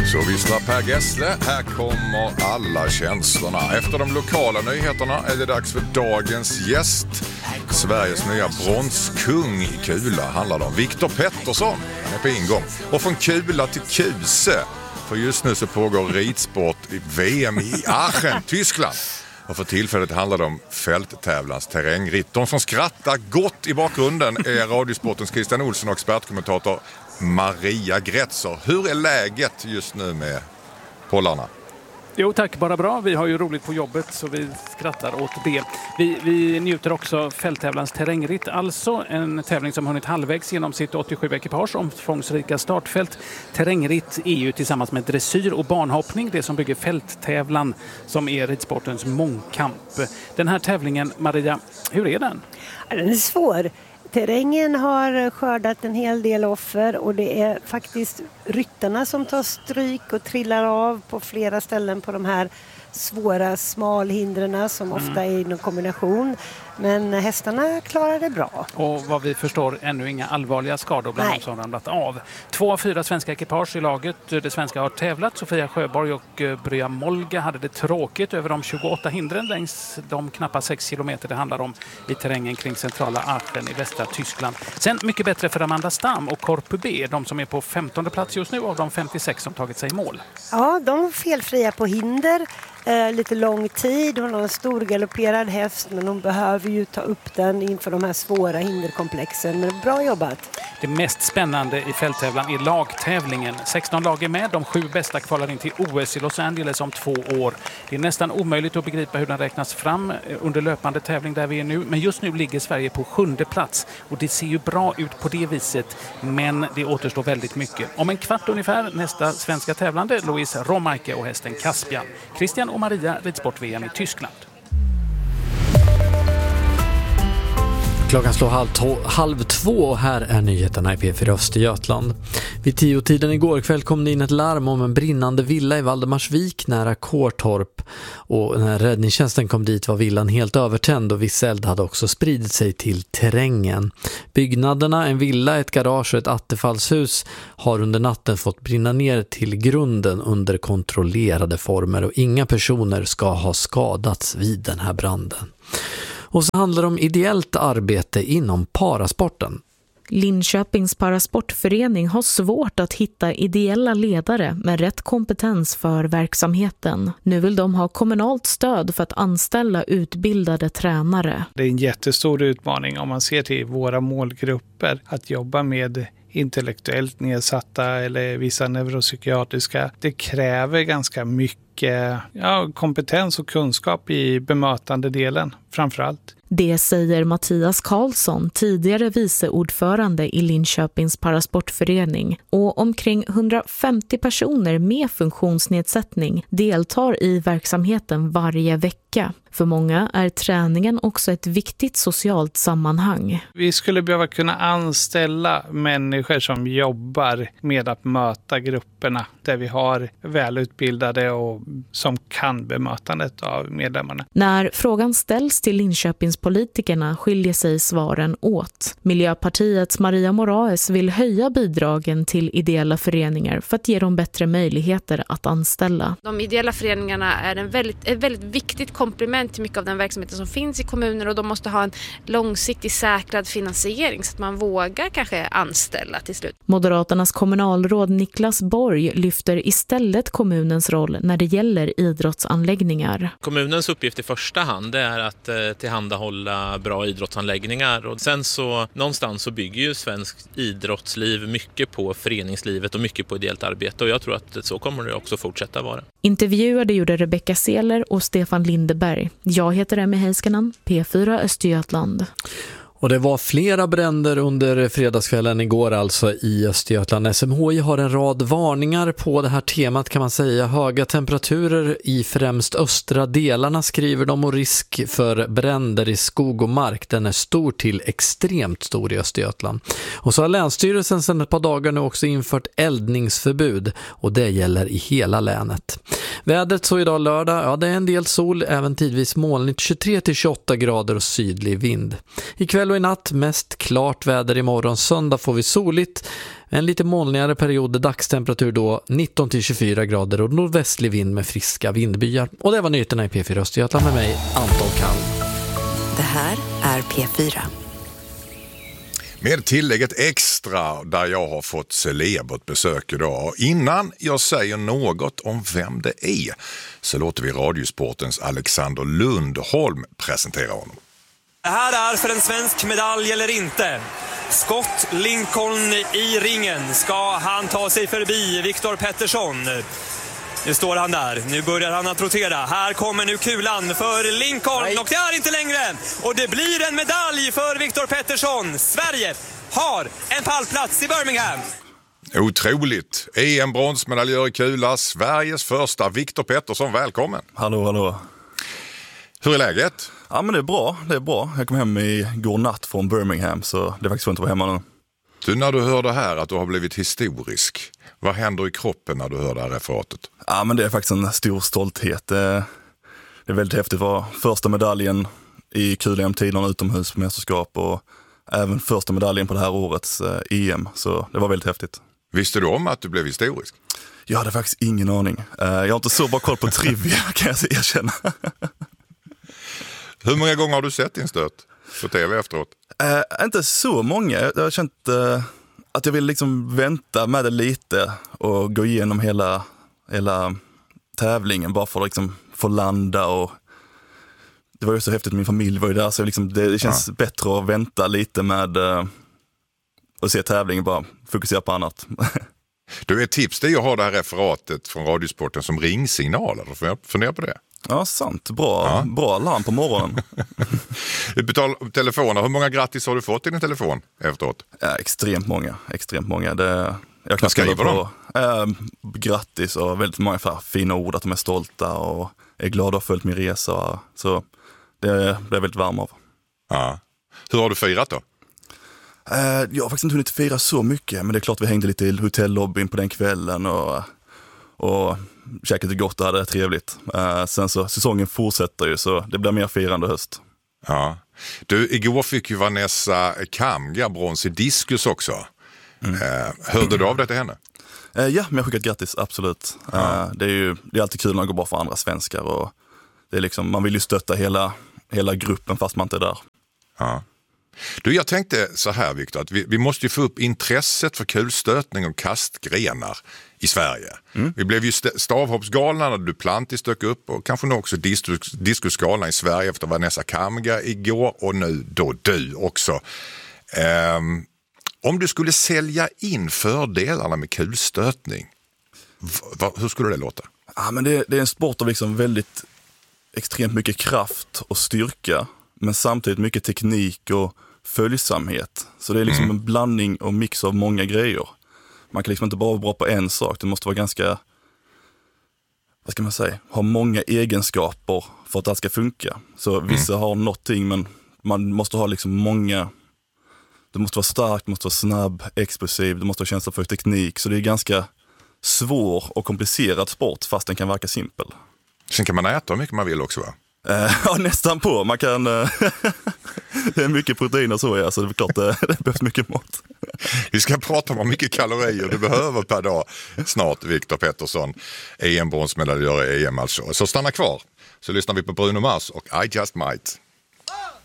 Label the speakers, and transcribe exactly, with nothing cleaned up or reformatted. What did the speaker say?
Speaker 1: Så visslar Per Gessle, här kommer alla känslorna. Efter de lokala nyheterna är det dags för dagens gäst. Sveriges nya bronskung i kula handlar det om. Viktor Pettersson, han är på ingång. Och från kula till kuse. För just nu så pågår ridsport i V M i Aachen, Tyskland. Och för tillfället handlar det om fälttävlans terrängritt. De som skrattar gott i bakgrunden är Radiosportens Christian Olsson och expertkommentator Maria Gretzer. Hur är läget just nu med pollarna?
Speaker 2: Jo tack, bara bra. Vi har ju roligt på jobbet så vi skrattar åt det. Vi, vi njuter också fälttävlans terrängritt, alltså en tävling som hunnit halvvägs genom sitt åttiosju ekipage omfångsrika startfält. Terrängritt är ju tillsammans med dressyr och banhoppning det som bygger fälttävlan som är ridsportens mångkamp. Den här tävlingen, Maria, hur är den?
Speaker 3: Den är svår. Terrängen har skördat en hel del offer och det är faktiskt ryttarna som tar stryk och trillar av på flera ställen på de här svåra smalhindren som ofta är i någon kombination. Men hästarna klarar det bra.
Speaker 2: Och vad vi förstår ännu inga allvarliga skador bland de som ramlat av. Två av fyra svenska ekipage i laget. Det svenska har tävlat. Sofia Sjöborg och Brya Molga hade det tråkigt över de tjugoåtta hindren längs de knappa sex kilometer det handlar om i terrängen kring centrala Aachen i västra Tyskland. Sen mycket bättre för Amanda Stam och Korpu B, de som är på femtonde plats just nu av de femtiosex som tagit sig i mål.
Speaker 3: Ja, de är felfria på hinder. Eh, lite lång tid. Hon har en stor galopperad häst men hon behöver ju ta upp den inför de här svåra hinderkomplexen. Men bra jobbat.
Speaker 2: Det mest spännande i fälttävlan är lagtävlingen. sexton lag är med. De sju bästa kvalar in till O S i Los Angeles om två år. Det är nästan omöjligt att begripa hur den räknas fram under löpande tävling där vi är nu. Men just nu ligger Sverige på sjunde plats. Och det ser ju bra ut på det viset. Men det återstår väldigt mycket. Om en kvart ungefär nästa svenska tävlande, Louise Romarke och hästen Caspian. Christian och Maria, ridsport-V M i Tyskland.
Speaker 4: Klockan slår halv, to- halv två och här är nyheterna i P fyra Östergötland. Vid tio tiden igår kväll kom det in ett larm om en brinnande villa i Valdemarsvik nära Kårtorp. Och när räddningstjänsten kom dit var villan helt övertänd och viss eld hade också spridit sig till terrängen. Byggnaderna, en villa, ett garage och ett attefallshus har under natten fått brinna ner till grunden under kontrollerade former och inga personer ska ha skadats vid den här branden. Och så handlar det om ideellt arbete inom parasporten.
Speaker 5: Linköpings parasportförening har svårt att hitta ideella ledare med rätt kompetens för verksamheten. Nu vill de ha kommunalt stöd för att anställa utbildade tränare.
Speaker 6: Det är en jättestor utmaning om man ser till våra målgrupper att jobba med intellektuellt nedsatta eller vissa neuropsykiatriska. Det kräver ganska mycket ja, kompetens och kunskap i bemötande delen framförallt.
Speaker 5: Det säger Mattias Karlsson, tidigare viceordförande i Linköpings parasportförening. Och omkring hundrafemtio personer med funktionsnedsättning deltar i verksamheten varje vecka. För många är träningen också ett viktigt socialt sammanhang.
Speaker 6: Vi skulle behöva kunna anställa människor som jobbar med att möta grupperna där vi har välutbildade och som kan bemötandet av medlemmarna.
Speaker 5: När frågan ställs till Linköpings politikerna skiljer sig svaren åt. Miljöpartiets Maria Moraes vill höja bidragen till ideella föreningar för att ge dem bättre möjligheter att anställa.
Speaker 7: De ideella föreningarna är en väldigt, ett väldigt viktigt komplement till mycket av den verksamheten som finns i kommuner och de måste ha en långsiktig säkrad finansiering så att man vågar kanske anställa till slut.
Speaker 5: Moderaternas kommunalråd Niklas Borg lyfter istället kommunens roll när det gäller idrottsanläggningar.
Speaker 8: Kommunens uppgift i första hand är att eh, tillhandahålla bra idrottsanläggningar och sen så någonstans så bygger ju svensk idrottsliv mycket på föreningslivet och mycket på ideellt arbete och jag tror att så kommer det också fortsätta vara.
Speaker 5: Intervjuade gjorde Rebecca Seler och Stefan Lindeberg. Jag heter Emmy Heiskanen, P fyra Östergötland.
Speaker 4: Och det var flera bränder under fredagskvällen igår alltså i Östergötland. S M H I har en rad varningar på det här temat kan man säga. Höga temperaturer i främst östra delarna skriver de och risk för bränder i skog och mark. Den är stor till extremt stor i Östergötland. Och så har Länsstyrelsen sedan ett par dagar nu också infört eldningsförbud och det gäller i hela länet. Vädret så idag lördag, ja det är en del sol, även tidvis molnigt, tjugotre till tjugoåtta grader och sydlig vind. Ikväll och i natt mest klart väder, imorgon söndag får vi soligt, en lite molnigare period, dagstemperatur då nitton till tjugofyra grader och nordvästlig vind med friska vindbyar. Och det var nyheterna i P fyra Östergötland med mig, Anton Kall.
Speaker 9: Det här är P fyra.
Speaker 1: Med tillägget extra där jag har fått celebert besök idag. Innan jag säger något om vem det är så låter vi Radiosportens Alexander Lundholm presentera honom.
Speaker 10: Det här är för en svensk medalj eller inte. Scott Lincoln i ringen. Ska han ta sig förbi Viktor Pettersson? Nu står han där. Nu börjar han att rotera. Här kommer nu kulan för Lincoln. Nej. Och det är inte längre. Och det blir en medalj för Viktor Pettersson. Sverige har en pallplats i Birmingham.
Speaker 1: Otroligt. E M-bronsmedaljör i kula. Sveriges första Viktor Pettersson. Välkommen.
Speaker 11: Hallå, hallå.
Speaker 1: Hur är läget?
Speaker 11: Ja, men det är bra. Det är bra. Jag kom hem i går natt från Birmingham, så det är faktiskt skönt att vara hemma nu.
Speaker 1: Du, när du hör det här att du har blivit historisk, vad händer i kroppen när du hör det här referatet?
Speaker 11: Ja, men det är faktiskt en stor stolthet. Det är väldigt häftigt att vara första medaljen i kul-E M-tiderna utomhusmästerskap och även första medaljen på det här årets E M, så det var väldigt häftigt.
Speaker 1: Visste du om att du blev historisk? Jag
Speaker 11: hade faktiskt ingen aning. Jag har inte så bra koll på trivia, kan jag erkänna.
Speaker 1: Hur många gånger har du sett din stöt på tv efteråt?
Speaker 11: Äh, inte så många. Jag har känt äh, att jag vill liksom vänta med det lite och gå igenom hela, hela tävlingen bara för att liksom få landa. Och det var ju så häftigt, min familj var ju där, så liksom det, det känns ja. bättre att vänta lite med äh, att se tävlingen, bara fokusera på annat.
Speaker 1: Du, ett tips det är att ha det här referatet från Radiosporten som ringsignaler. Får jag fundera på det?
Speaker 11: Ja, sant. Bra, ja. bra larm på morgonen.
Speaker 1: Betal telefoner. Hur många grattis har du fått i din telefon efteråt?
Speaker 11: Ja, extremt många. Extremt många. Det, jag kan
Speaker 1: skriva
Speaker 11: på äh, grattis och väldigt många för fina ord, att de är stolta och är glada och följt min resa. Så det, det är jag väldigt varm av.
Speaker 1: Ja. Hur har du firat då?
Speaker 11: Äh, jag har faktiskt inte hunnit fira så mycket, men det är klart vi hängde lite i hotellobbyn på den kvällen och... och käkade gott och hade det trevligt. Uh, sen så säsongen fortsätter ju, så det blir mer firande höst.
Speaker 1: Ja. Du, igår fick ju Vanessa Kamga brons i diskus också. Mm. Uh, hörde du av det till henne?
Speaker 11: Uh, ja, men jag har skickat grattis, absolut. Ja. Uh, det är ju det är alltid kul när det går bra för andra svenskar. Och det är liksom, man vill ju stötta hela, hela gruppen fast man inte är där.
Speaker 1: Ja. Du, jag tänkte så här, Viktor, att vi, vi måste ju få upp intresset för kulstötning och kastgrenar i Sverige. Mm. Vi blev ju stavhoppsgalna när Duplantis dök upp och kanske nu också diskus, diskusgalna i Sverige efter Vanessa Kamga igår och nu då du också. Um, om du skulle sälja in fördelarna med kulstötning, v- hur skulle det låta?
Speaker 11: Ja, men det, det är en sport av liksom väldigt extremt mycket kraft och styrka, men samtidigt mycket teknik och följsamhet. Så det är liksom mm. en blandning och mix av många grejer. Man kan liksom inte bara vara bra på en sak. Det måste vara ganska, vad ska man säga, ha många egenskaper för att det ska funka. Så vissa mm. har någonting, men man måste ha liksom många. Det måste vara starkt, det måste vara snabb, explosiv, det måste ha känsla för teknik. Så det är ganska svår och komplicerad sport fast den kan verka simpel.
Speaker 1: Sen kan man äta hur mycket man vill också, va?
Speaker 11: Ja, nästan på. Man kan... det är mycket protein och så, ja, så det är klart det, det behövs mycket mat.
Speaker 1: Vi ska prata om hur mycket kalorier du behöver per dag snart, Viktor Pettersson. E M-bronsmedaljör i E M alltså. Så stanna kvar, så lyssnar vi på Bruno Mars och I Just Might.